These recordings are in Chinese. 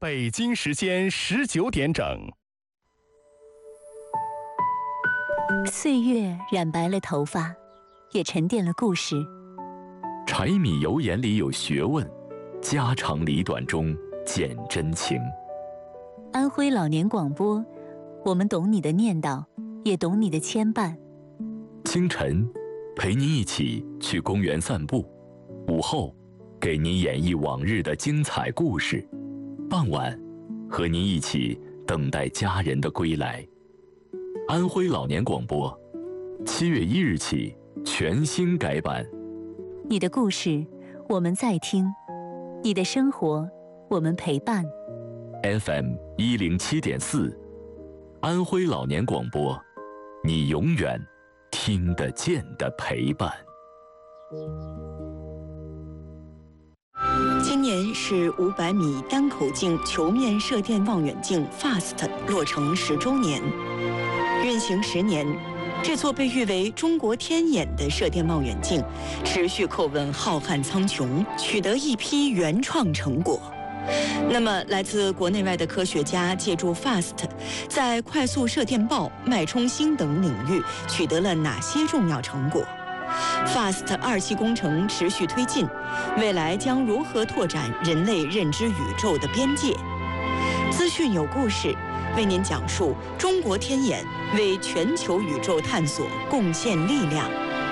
北京时间19点整。 岁月染白了头发，也沉淀了故事。 柴米油盐里有学问，家长里短中见真情。 安徽老年广播，我们懂你的念叨，也懂你的牵绊。 清晨，陪您一起去公园散步；午后，给您演绎往日的精彩故事；傍晚，和您一起等待家人的归来。安徽老年广播，7月1日起全新改版。 你的故事，我们在听；你的生活，我们陪伴。 FM 107.4，安徽老年广播，你永远听得见的陪伴。 今年是500米单口径球面射电望远镜 FAST 落成10周年。运行10年，这座被誉为中国天眼的射电望远镜，持续叩问浩瀚苍穹，取得一批原创成果。那么，来自国内外的科学家借助 FAST， 在快速射电暴、脉冲星等领域取得了哪些重要成果？FAST 2期工程持续推进，未来将如何拓展人类认知宇宙的边界？资讯有故事，为您讲述中国天眼为全球宇宙探索贡献力量。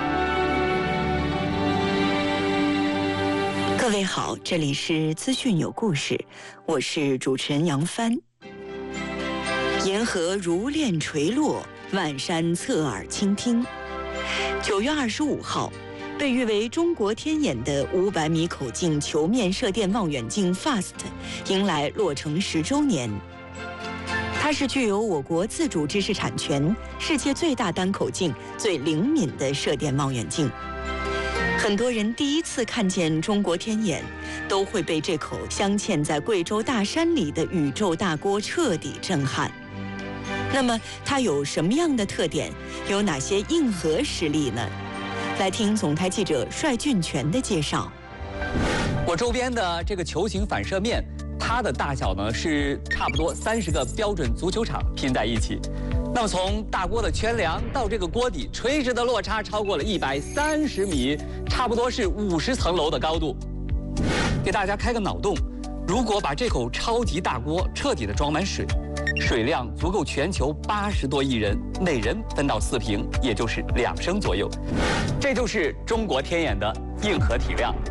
各位好，这里是资讯有故事，我是主持人杨帆。银河如链垂落，万山侧耳倾听。9月25号，被誉为中国天眼的500米口径球面射电望远镜 FAST 迎来落成10周年。它是具有我国自主知识产权、世界最大单口径、最灵敏的射电望远镜。很多人第一次看见中国天眼，都会被这口镶嵌在贵州大山里的宇宙大锅彻底震撼。那么它有什么样的特点？有哪些硬核实力呢？来听总台记者帅俊全的介绍。 我周边的这个球形反射面，它的大小呢是差不多30个标准足球场拼在一起。那么从大锅的圈梁到这个锅底，垂直的落差超过了130米，差不多是50层楼的高度。给大家开个脑洞，如果把这口超级大锅彻底的装满水，水量足够全球80多亿人每人分到4瓶，也就是2升左右。这就是中国天眼的硬核体量。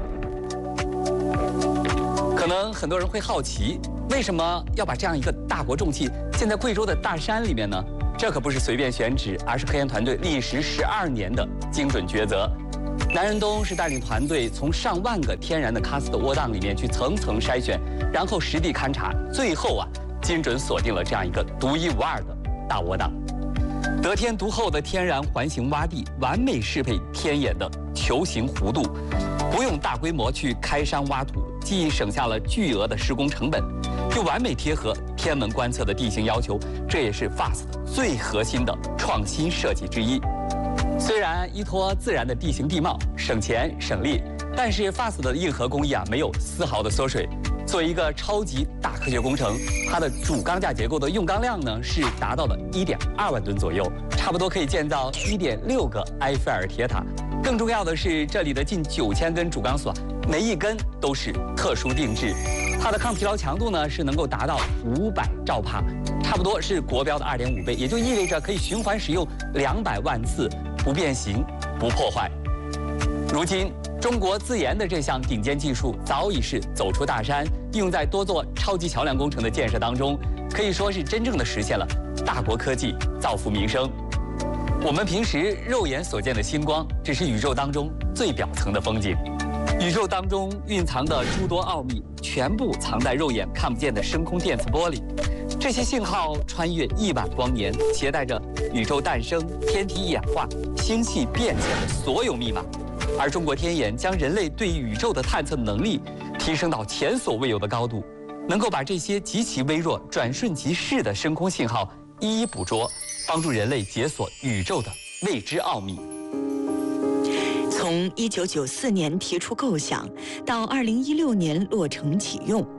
可能很多人会好奇，为什么要把这样一个大国重器建在贵州的大山里面呢？这可不是随便选址，而是科研团队历时12年的精准抉择。南仁东是带领团队从上万个天然的喀斯特窝档里面去层层筛选，然后实地勘察，最后精准锁定了这样一个独一无二的大窝档。得天独厚的天然环形洼地，完美适配天眼的球形弧度，不用大规模去开山挖土，既省下了巨额的施工成本，又完美贴合天文观测的地形要求，这也是 FAST 最核心的创新设计之一。虽然依托自然的地形地貌，省钱省力，但是 FAST 的硬核工艺没有丝毫的缩水。作为一个超级大科学工程，它的主钢架结构的用钢量呢是达到了1.2万吨左右，差不多可以建造1.6个埃菲尔铁塔。更重要的是，这里的近9000根主钢索，每一根都是特殊定制。它的抗疲劳强度呢是能够达到500兆帕，差不多是国标的2.5倍，也就意味着可以循环使用200万次，不变形、不破坏。如今，中国自研的这项顶尖技术早已是走出大山，应用在多座超级桥梁工程的建设当中，可以说是真正的实现了大国科技造福民生。我们平时肉眼所见的星光，只是宇宙当中最表层的风景。宇宙当中蕴藏的诸多奥秘，全部藏在肉眼看不见的深空电磁波里。这些信号穿越亿万光年，携带着宇宙诞生、天体演化、星系变迁的所有密码。而中国天眼将人类对宇宙的探测能力提升到前所未有的高度，能够把这些极其微弱、转瞬即逝的深空信号一一捕捉，帮助人类解锁宇宙的未知奥秘。 从1994年提出构想，到2016年落成启用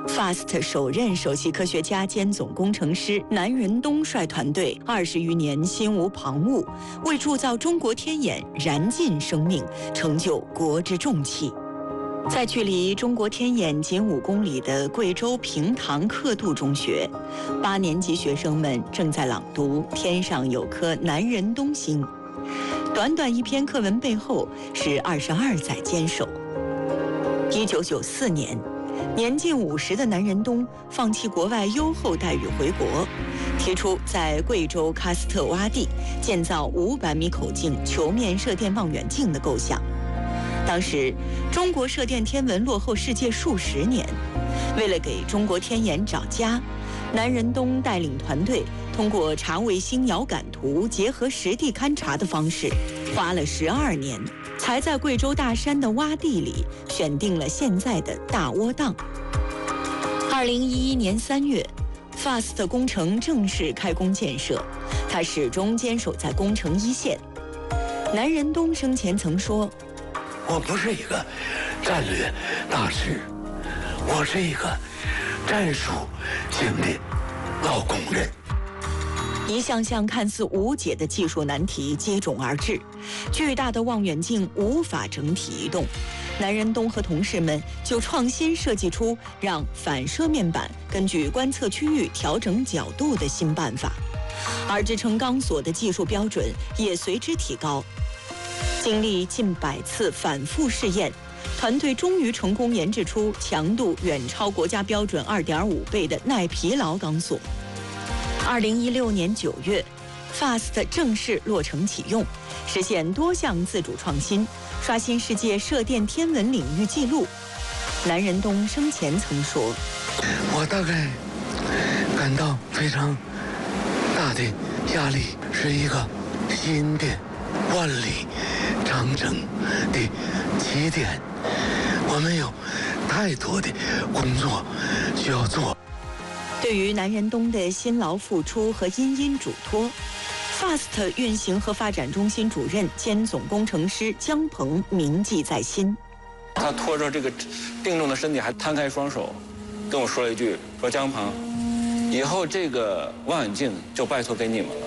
FAST 首任首席科学家兼总工程师南仁东率团队20余年心无旁骛，为铸造中国天眼燃尽生命，成就国之重器。在距离中国天眼仅5公里的贵州平塘刻度中学，8年级学生们正在朗读《天上有颗南仁东星》。短短一篇课文背后是22载坚守。1994年，年近50的南仁东放弃国外优厚待遇回国，提出在贵州喀斯特洼地建造500米口径球面射电望远镜的构想。当时，中国射电天文落后世界数十年，为了给中国天眼找家，南仁东带领团队通过查卫星遥感图结合实地勘察的方式，花了12年，才在贵州大山的洼地里选定了现在的大窝档。2011年3月，FAST 工程正式开工建设，他始终坚守在工程一线。南仁东生前曾说：“ 我不是一个战略大师，我是一个战术型的老工人。” 一项项看似无解的技术难题接踵而至，巨大的望远镜无法整体移动。南仁东和同事们就创新设计出让反射面板根据观测区域调整角度的新办法，而制成钢索的技术标准也随之提高。经历近100次反复试验，团队终于成功研制出强度远超国家标准2.5倍的耐疲劳钢索。2016年9月 ，FAST 正式落成启用，实现多项自主创新，刷新世界射电天文领域纪录。南仁东生前曾说：“ 我大概感到非常大的压力，是一个新的万里长征的起点。我们有太多的工作需要做。” 对于南仁东的辛劳付出和殷殷嘱托，FAST 运行和发展中心主任兼总工程师姜鹏铭记在心。 他拖着这个病重的身体，还摊开双手，跟我说了一句：“说姜鹏，以后这个望远镜就拜托给你们了。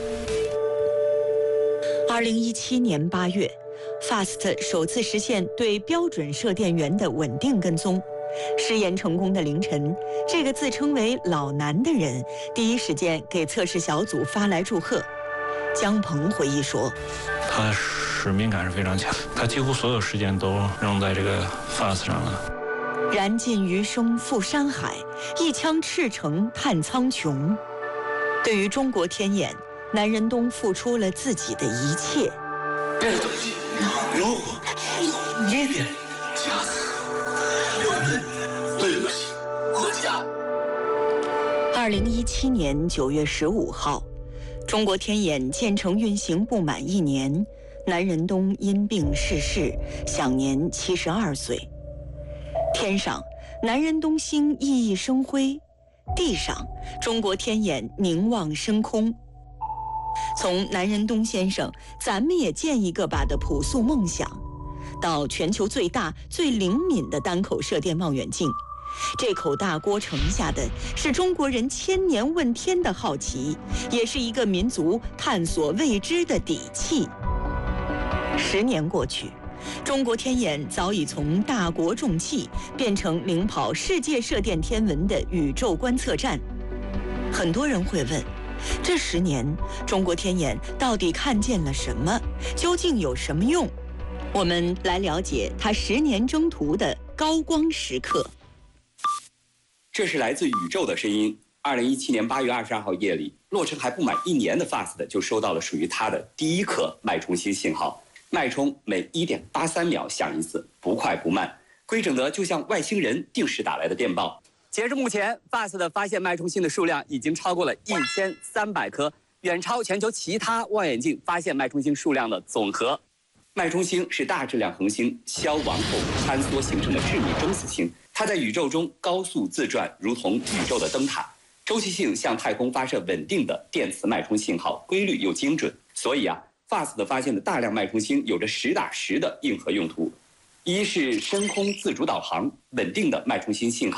”2017年8月 ，FAST 首次实现对标准射电源的稳定跟踪。试验成功的凌晨，这个自称为老南的人第一时间给测试小组发来祝贺。姜鹏回忆说：“ 他使命感是非常强，他几乎所有时间都用在这个 FAST 上了。 燃尽余生赴山海，一腔赤诚探苍穹。”对于中国天眼，南仁东付出了自己的一切。 这个东西，如果一点瑕疵，我们对不起国家。 2017年9月15号，中国天眼建成运行不满1年，南仁东因病逝世，享年72岁。天上，南仁东星熠熠生辉；地上，中国天眼凝望升空。从南仁东先生咱们也建一个吧的朴素梦想，到全球最大最灵敏的单口射电望远镜，这口大锅盛下的是中国人千年问天的好奇，也是一个民族探索未知的底气。10年过去，中国天眼早已从大国重器变成领跑世界射电天文的宇宙观测站。很多人会问，这10年中国天眼到底看见了什么？究竟有什么用？我们来了解它10年征途的高光时刻。 这是来自宇宙的声音。2017年8月22号夜里，落成还不满1年的 FAST 就收到了属于它的第一颗脉冲星信号。脉冲每1.83秒响一次，不快不慢，规整的就像外星人定时打来的电报。截至目前 ，FAST 的发现脉冲星的数量已经超过了1300颗，远超全球其他望远镜发现脉冲星数量的总和。脉冲星是大质量恒星消亡后坍缩形成的致密中子星，它在宇宙中高速自转，如同宇宙的灯塔，周期性向太空发射稳定的电磁脉冲信号，规律又精准。所以FAST 发现的大量脉冲星有着实打实的硬核用途。一是深空自主导航，稳定的脉冲星信号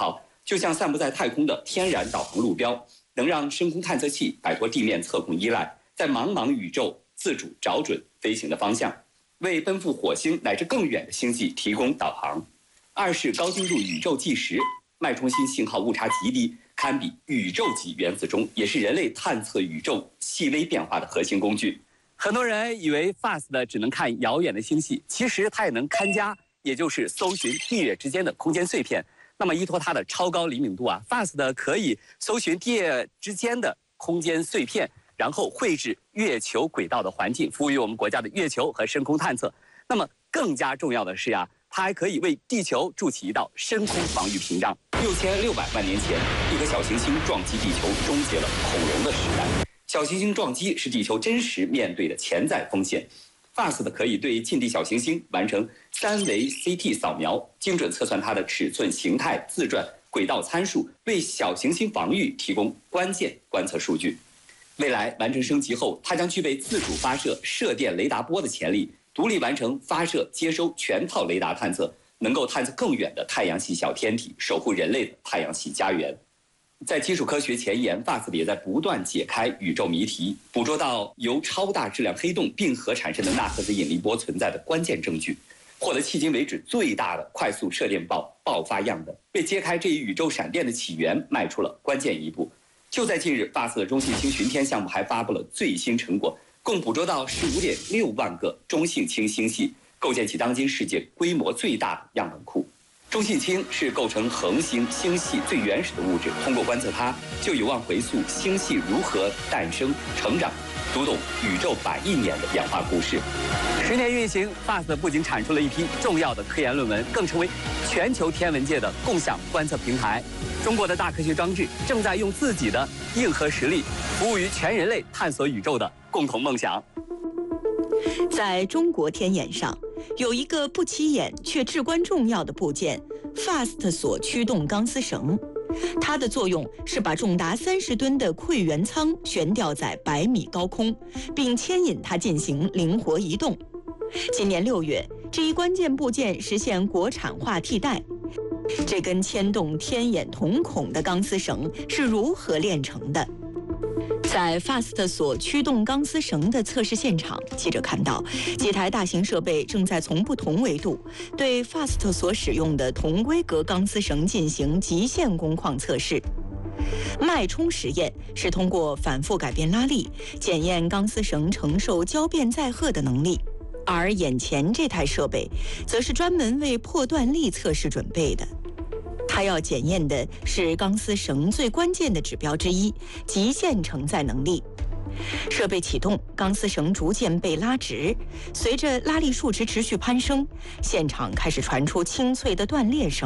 就像散布在太空的天然导航路标，能让深空探测器摆脱地面测控依赖，在茫茫宇宙自主找准飞行的方向，为奔赴火星乃至更远的星系提供导航。二是高精度宇宙计时，脉冲星信号误差极低，堪比宇宙级原子钟，也是人类探测宇宙细微变化的核心工具。很多人以为 FAST 只能看遥远的星系，其实它也能看家，也就是搜寻地月之间的空间碎片。那么依托它的超高灵敏度啊 ，FAST 可以搜寻地月之间的空间碎片，然后绘制月球轨道的环境，服务于我们国家的月球和深空探测。那么更加重要的是呀，它还可以为地球筑起一道深空防御屏障。6600万年前，一颗小行星撞击地球，终结了恐龙的时代。小行星撞击是地球真实面对的潜在风险。FAST 可以对近地小行星完成3维 CT 扫描，精准测算它的尺寸、形态、自转、轨道参数，为小行星防御提供关键观测数据。未来完成升级后，它将具备自主发射射电雷达波的潜力，独立完成发射、接收全套雷达探测，能够探测更远的太阳系小天体，守护人类的太阳系家园。在基础科学前沿 ，FAST 也在不断解开宇宙谜题，捕捉到由超大质量黑洞并合产生的纳赫兹引力波存在的关键证据，获得迄今为止最大的快速射电爆发样本，为揭开这一宇宙闪电的起源迈出了关键一步。就在近日 ，FAST 的中性氢巡天项目还发布了最新成果，共捕捉到15.6万个中性氢星系，构建起当今世界规模最大的样本库。中性氢是构成恒星星系最原始的物质，通过观测它，就有望回溯星系如何诞生、成长，读懂宇宙100亿年的演化故事。10年运行 ，FAST 不仅产出了一批重要的科研论文，更成为全球天文界的共享观测平台。中国的大科学装置正在用自己的硬核实力，服务于全人类探索宇宙的共同梦想。 在中国天眼上，有一个不起眼却至关重要的部件 ——FAST 所驱动钢丝绳。它的作用是把重达30吨的馈源舱悬吊在100米高空，并牵引它进行灵活移动。今年6月，这一关键部件实现国产化替代。这根牵动天眼瞳孔的钢丝绳是如何炼成的？在 FAST 所驱动钢丝绳的测试现场，记者看到几台大型设备正在从不同维度对 FAST 所使用的同规格钢丝绳进行极限工况测试。脉冲实验是通过反复改变拉力，检验钢丝绳承受交变载荷的能力，而眼前这台设备则是专门为破断力测试准备的。它要检验的是钢丝绳最关键的指标之一——极限承载能力。设备启动，钢丝绳逐渐被拉直，随着拉力数值持续攀升，现场开始传出清脆的断裂声。